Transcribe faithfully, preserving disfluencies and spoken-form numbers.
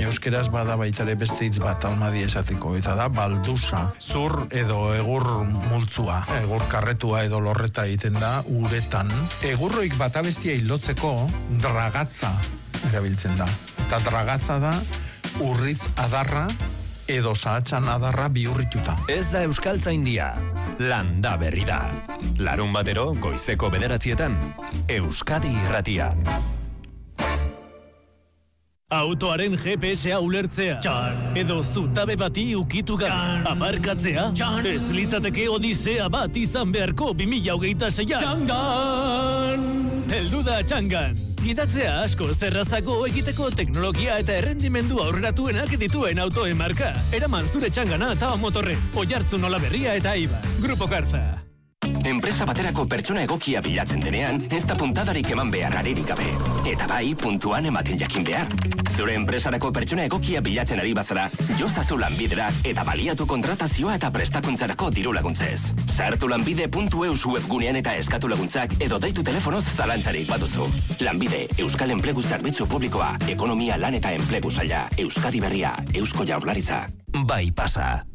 euskeraz bada baitare beste hitz bat almadi esateko, eta da baldusa, zur edo egur multzua, egur karretua edo lorreta egiten da uretan. Egurroik batabestia hilotzeko dragatza erabiltzen da. Eta dragatza da urritz adarra edo sahatxan adarra bihurrituta. Ez da Euskaltzaindia, landa berri da. Larun batero, goizeko bederatzietan, Euskadi Irratia. Autoaren G P S-a ulertzea. Txan. Edo zutabe bati ukitu gabe. Aparkatzea. Txan. Ez litzateke odisea bat izan beharko bi mila hogeita seian. Txangan! Heldu da Txangan. Gidatzea asko zerrazako egiteko teknologia eta errendimendu aurreratuenak dituen autoen marka. Eraman zure Txangana eta motorren. Oiartzun Olaberria eta Iba. Grupo Garza. Enpresa baterako pertsona egokia bilatzen denean, ez da puntadarik eman behar aririk gabe. Eta bai, puntuan ematen jakin behar. Zure enpresarako pertsona egokia bilatzen ari bazara, jozazu lanbidera eta baliatu kontratazioa eta prestakuntzarako diru laguntzez. Sartu lanbide puntu eus webgunean eta eskatu laguntzak edo deitu telefonoz zalantzarik baduzu. Lanbide, Euskal Enplegu Zerbitzu Publikoa, Ekonomia Lan eta Enplegu Saila, Euskadi Berria, Eusko Jaurlaritza. Bai pasa.